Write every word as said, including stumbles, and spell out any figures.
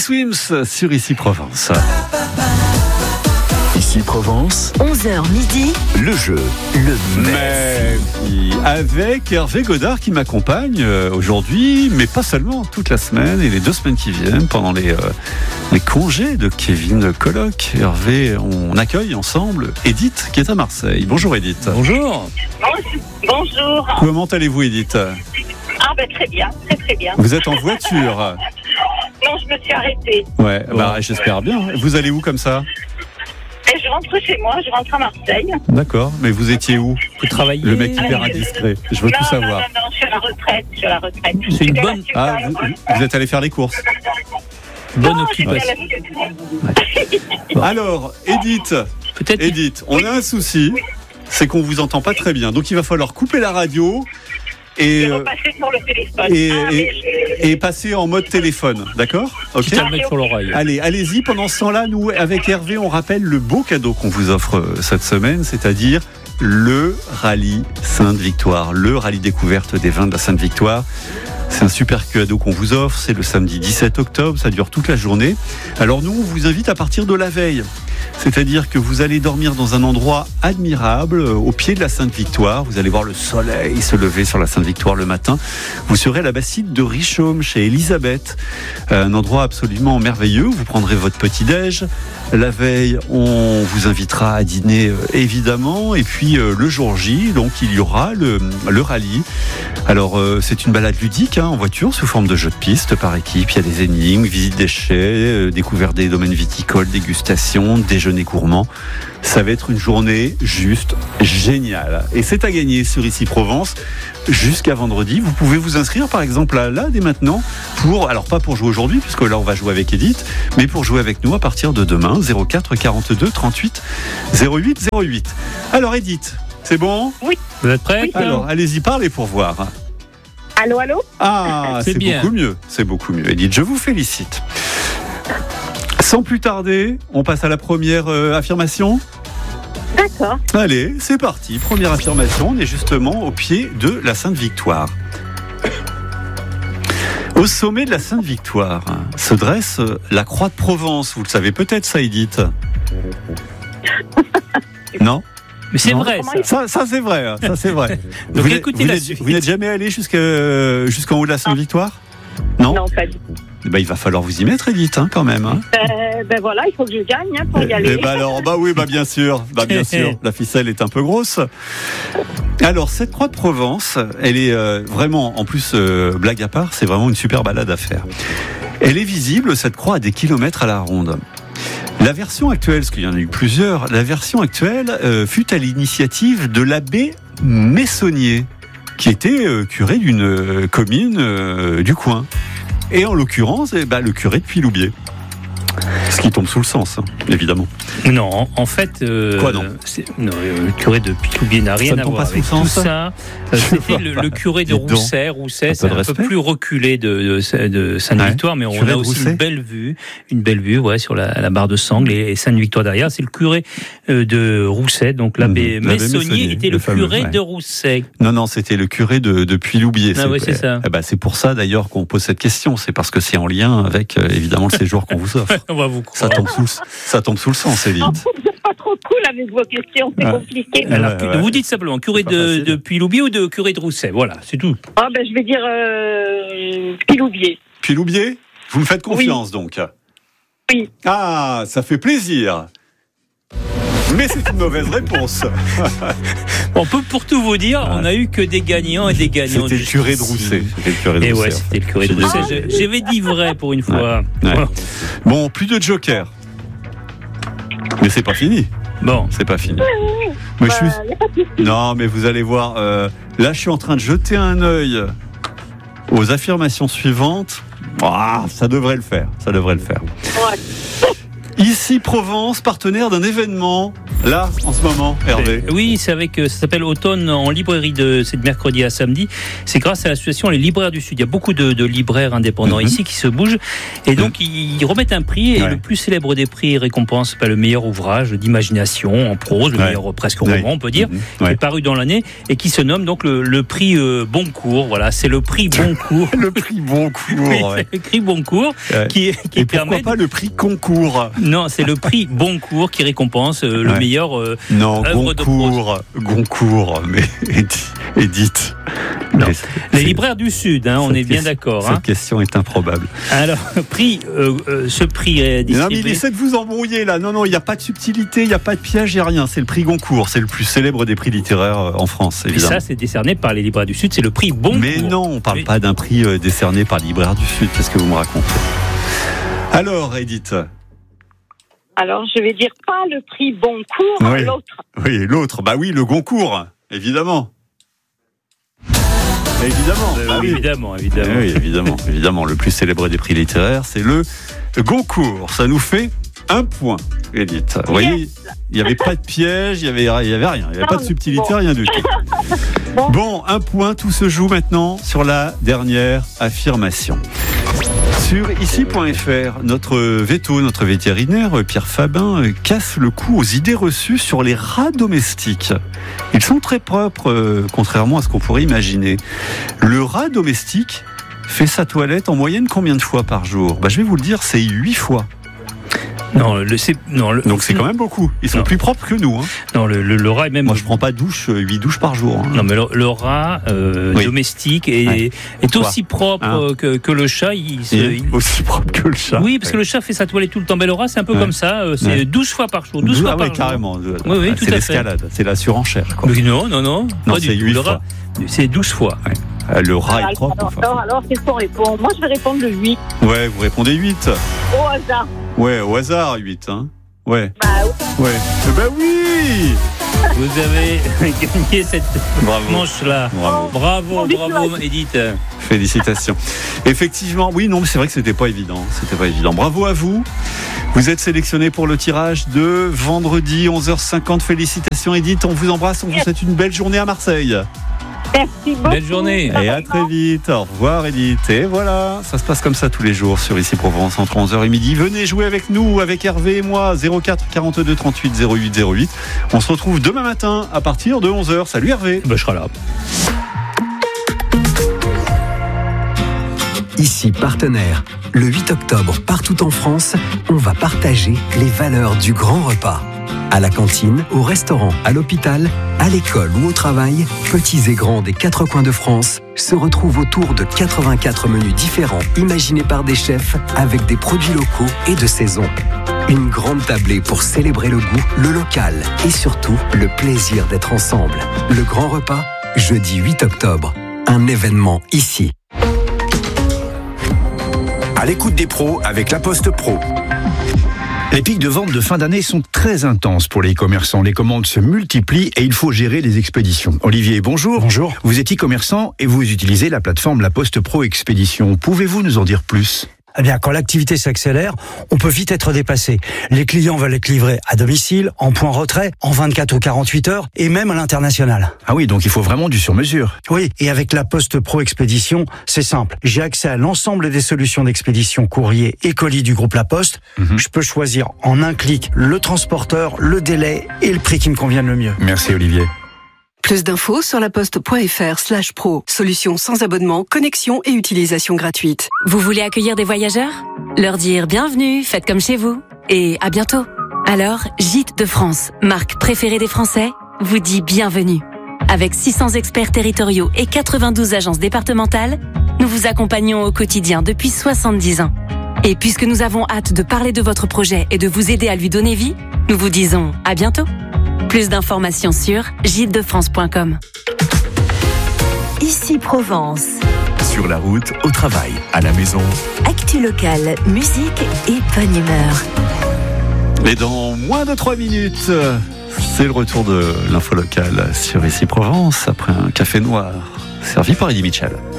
Swims sur Ici Provence. Ici Provence, onze heures midi, le jeu, le Merci. Avec Hervé Godard qui m'accompagne aujourd'hui, mais pas seulement, toute la semaine et les deux semaines qui viennent, pendant les, euh, les congés de Kevin Colloque. Hervé, on accueille ensemble Edith qui est à Marseille. Bonjour Edith. Bonjour. Bonjour. Comment allez-vous Edith? Ah ben très bien, très très bien. Vous êtes en voiture? Non, je me suis arrêtée. Ouais, bah, j'espère bien. Vous allez où comme ça? Et je rentre chez moi, je rentre à Marseille. D'accord, mais vous étiez où? Vous travaillez? Le mec hyper indiscret, je veux non, tout savoir. Non, non, non, je suis à la retraite, je suis à la retraite. C'est une bonne... Ah, vous, vous êtes allé faire les courses? Bonne non, occupation. Alors, Edith, Peut-être. Edith, on a un souci, c'est qu'on vous entend pas très bien. Donc il va falloir couper la radio et, Je vais repasser sur le téléphone. et, ah, et, je... et passer en mode téléphone, d'accord? Ok. Quitte à le mettre sur l'oreille. Allez, allez-y. Pendant ce temps-là, nous, avec Hervé, on rappelle le beau cadeau qu'on vous offre cette semaine, c'est-à-dire le rallye Sainte-Victoire, le rallye découverte des vins de la Sainte-Victoire. C'est un super cadeau qu'on vous offre, c'est le samedi dix-sept octobre, ça dure toute la journée. Alors nous, on vous invite à partir de la veille. C'est-à-dire que vous allez dormir dans un endroit admirable, au pied de la Sainte-Victoire. Vous allez voir le soleil se lever sur la Sainte-Victoire le matin. Vous serez à la Bastide de Richomme, chez Elisabeth. Un endroit absolument merveilleux. Vous prendrez votre petit-déj. La veille, on vous invitera à dîner, évidemment. Et puis, le jour J, donc, il y aura le, le rallye. Alors, c'est une balade ludique, hein, en voiture, sous forme de jeu de piste par équipe. Il y a des énigmes, visite des chais, découverte des domaines viticoles, dégustation, déjeuner gourmand. Ça va être une journée juste géniale. Et c'est à gagner sur Ici Provence jusqu'à vendredi. Vous pouvez vous inscrire par exemple là, là dès maintenant pour, alors pas pour jouer aujourd'hui puisque là on va jouer avec Edith, mais pour jouer avec nous à partir de demain, zéro quatre quarante-deux trente-huit zéro huit zéro huit. Alors Edith, c'est bon? Oui. Vous êtes prêts? Oui, Alors allez-y, parlez pour voir. Allô, allô? Ah, C'est c'est bien. beaucoup mieux, c'est beaucoup mieux. Edith, je vous félicite. Sans plus tarder, on passe à la première euh, affirmation. D'accord. Allez, c'est parti. Première affirmation, on est justement au pied de la Sainte-Victoire. Au sommet de la Sainte-Victoire se dresse la Croix de Provence. Vous le savez peut-être, ça, Edith? Non? Mais c'est Non. vrai, ça. Ça, ça c'est vrai. hein, Ça, c'est vrai. Donc vous n'êtes- écoutez vous la n'êtes- suite. Vous n'êtes jamais allé jusqu'à, jusqu'en haut de la Sainte-Victoire? Non, Non, pas du tout. Eh ben, il va falloir vous y mettre, Edith, hein, quand même. Hein. Euh, ben voilà, il faut que je gagne hein, pour y Eh aller. ben alors, bah oui, bah bien sûr, bah bien sûr. La ficelle est un peu grosse. Alors cette Croix de Provence, elle est euh, vraiment, en plus euh, blague à part, c'est vraiment une super balade à faire. Elle est visible, cette croix, à des kilomètres à la ronde. La version actuelle, parce qu'il y en a eu plusieurs, la version actuelle euh, fut à l'initiative de l'abbé Messonnier, qui était euh, curé d'une euh, commune euh, du coin. Et en l'occurrence, eh ben, le curé de Puy-Loubier. Ce qui tombe sous le sens, hein, évidemment. Non, en fait... Euh, Quoi, non c'est, non, le curé de Puy-Loubier n'a rien Ça ne à tombe voir pas sous avec le sens, tout ça. Euh, C'était le, le curé de Dis donc. Rousset. Rousset, Un c'est peu de un peu respect. plus reculé de, de, de Sainte-Victoire, mais on Curé a de aussi Rousset. une belle vue, une belle vue, ouais, sur la, la barre de Sangle et, et Sainte-Victoire derrière. C'est le curé euh, de Rousset, donc l'abbé Mmh, l'abbé Messonnier Messonnier, était le le fameux, curé ouais. de Rousset. Non, non, c'était le curé de, de Puy-Loubier. Ah oui, c'est ça. Eh ben, c'est pour ça d'ailleurs qu'on pose cette question. C'est parce que c'est en lien avec euh, évidemment le séjour qu'on vous offre. On va vous Ça croire. tombe sous le, ça tombe sous le sens, Edith. Oh, vous êtes pas trop cool avec vos questions, c'est Ah. compliqué. Ouais, Alors, ouais. vous dites simplement curé C'est pas de, facile. de Puy-Loubier ou de curé de Rousset. Voilà, c'est tout. Ah ben je vais dire euh, Puy-Loubier. Puy-Loubier, vous me faites confiance donc. Oui. Ah, ça fait plaisir. Mais c'est une mauvaise réponse. On peut pour tout vous dire, on a eu que des gagnants et des gagnants. C'était le curé de jusqu'ici. Rousset. C'était le curé de Et Rousset. ouais, c'était le curé de J'ai Rousset. dit- Je- J'avais dit vrai pour une fois. Ouais. Voilà. Bon, plus de joker. Mais c'est pas fini. Bon, C'est pas fini. Mais je suis... Bah, y a pas de souci. Non, mais vous allez voir. euh, là, je suis en train de jeter un œil aux affirmations suivantes. Ah, ça devrait le faire. Ça devrait le faire. Ouais. Ici Ici Provence, partenaire d'un événement, là, en ce moment, Hervé. Oui, c'est avec, ça s'appelle Automne en librairie, de, c'est de mercredi à samedi. C'est grâce à l'association Les Libraires du Sud. Il y a beaucoup de, de libraires indépendants mm-hmm. ici qui se bougent. Et donc, mm-hmm. ils remettent un prix. Et ouais. le plus célèbre des prix récompense pas le meilleur ouvrage d'imagination en prose, le ouais. meilleur presque roman, ouais. on peut dire, mm-hmm. qui ouais. est paru dans l'année et qui se nomme donc le, le prix euh, Boncourt. Voilà, c'est le prix Boncourt. le prix Boncourt. Oui, ouais. c'est le prix Boncourt ouais. qui, qui et permet. Pourquoi pas le prix Concours? Non, c'est le prix Boncourt qui récompense euh, le ouais. meilleur euh, non, œuvre Goncourt, de prose. Goncourt, mais Edith. Non. Les libraires du Sud, hein, on est bien d'accord. Cette hein. question est improbable. Alors, prix, euh, euh, ce prix est distribué. Non, mais il essaie de vous embrouiller là. Non, non, il n'y a pas de subtilité, il n'y a pas de piège, il n'y a rien. C'est le prix Goncourt, c'est le plus célèbre des prix littéraires en France, évidemment. Et ça, c'est décerné par les libraires du Sud, c'est le prix Boncourt. Mais non, on ne parle oui. pas d'un prix euh, décerné par les libraires du Sud. Qu'est-ce que vous me racontez? Alors, Edith. Alors, je vais dire pas le prix Boncourt, oui. l'autre. Oui, l'autre. Bah oui, le Goncourt, évidemment. Évidemment, bah oui, évidemment, évidemment. Oui, évidemment, évidemment. Le plus célèbre des prix littéraires, c'est le Goncourt. Ça nous fait un point, Edith. Vous voyez, yes. il n'y avait pas de piège, il n'y avait, il y avait rien. Il n'y avait non, pas de subtilité, bon. rien du tout. bon. bon, un point. Tout se joue maintenant sur la dernière affirmation. Sur ici point f r, notre véto, notre vétérinaire, Pierre Fabin, casse le cou aux idées reçues sur les rats domestiques. Ils sont très propres, euh, contrairement à ce qu'on pourrait imaginer. Le rat domestique fait sa toilette en moyenne combien de fois par jour? Bah, je vais vous le dire, c'est huit fois. Non, le, c'est, non, le, Donc c'est quand même beaucoup. Ils sont non. plus propres que nous. Hein. Non, le, le, le rat est même. Moi, je prends pas douche, huit douches par jour. Hein. Non, mais le, le rat euh, oui. domestique est, ouais. est aussi propre hein que, que le chat. Il se, il... Aussi propre que le chat. Oui, parce ouais. que le chat fait sa toilette tout le temps. Mais le rat, c'est un peu ouais. comme ça. C'est ouais. douze fois par jour. douze ah, fois ouais, par carrément. jour. Oui, oui, tout c'est à l'escalade. fait. C'est la surenchère. Quoi. Mais non, non, non. Non, pas c'est du huit tout. fois. Le rat, c'est douze fois. Ouais. Le rat alors, est propre. Alors, alors, alors qu'est-ce qu'on répond? Moi, je vais répondre le huit. Ouais, vous répondez huit. Au hasard. Ouais, au hasard, huit. Hein. Ouais. Bah ouais. Eh ben oui. Vous avez gagné cette bravo. manche-là. Bravo, bravo, bravo Edith. Félicitations. Effectivement, oui, non, mais c'est vrai que c'était pas évident. C'était pas évident. Bravo à vous. Vous êtes sélectionné pour le tirage de vendredi onze heures cinquante. Félicitations Edith. On vous embrasse. On vous souhaite une belle journée à Marseille. Merci beaucoup. Belle journée. Et à très vite. Au revoir Edith. Et voilà, ça se passe comme ça tous les jours sur Ici Provence entre onze heures et midi. Venez jouer avec nous, avec Hervé et moi. zéro quatre quarante-deux trente-huit zéro huit zéro huit. On se retrouve demain matin à partir de onze heures. Salut Hervé. Ben, je serai là. Ici partenaire. Le huit octobre, partout en France, on va partager les valeurs du grand repas. À la cantine, au restaurant, à l'hôpital, à l'école ou au travail, petits et grands des quatre coins de France se retrouvent autour de quatre-vingt-quatre menus différents imaginés par des chefs avec des produits locaux et de saison. Une grande tablée pour célébrer le goût, le local et surtout le plaisir d'être ensemble. Le grand repas, jeudi huit octobre. Un événement ici. À l'écoute des pros avec La Poste Pro. Les pics de vente de fin d'année sont très intenses pour les commerçants. Les commandes se multiplient et il faut gérer les expéditions. Olivier, bonjour. Bonjour. Vous êtes e-commerçant et vous utilisez la plateforme La Poste Pro Expédition. Pouvez-vous nous en dire plus ? Eh bien, quand l'activité s'accélère, on peut vite être dépassé. Les clients veulent être livrés à domicile, en point retrait, en vingt-quatre ou quarante-huit heures, et même à l'international. Ah oui, donc il faut vraiment du sur-mesure. Oui, et avec la Poste Pro Expédition, c'est simple. J'ai accès à l'ensemble des solutions d'expédition courrier et colis du groupe La Poste. Mm-hmm. Je peux choisir en un clic le transporteur, le délai et le prix qui me convienne le mieux. Merci Olivier. Plus d'infos sur laposte.fr slash pro. Solution sans abonnement, connexion et utilisation gratuite. Vous voulez accueillir des voyageurs ? Leur dire bienvenue, faites comme chez vous. Et à bientôt. Alors, Gîtes de France, marque préférée des Français, vous dit bienvenue. Avec six cents experts territoriaux et quatre-vingt-douze agences départementales, nous vous accompagnons au quotidien depuis soixante-dix ans. Et puisque nous avons hâte de parler de votre projet et de vous aider à lui donner vie, nous vous disons à bientôt. Plus d'informations sur gîtes de france point com. Ici Provence. Sur la route, au travail, à la maison. Actu locale, musique et bonne humeur. Et dans moins de trois minutes, c'est le retour de l'info locale sur Ici Provence après un café noir servi par Eddie Mitchell.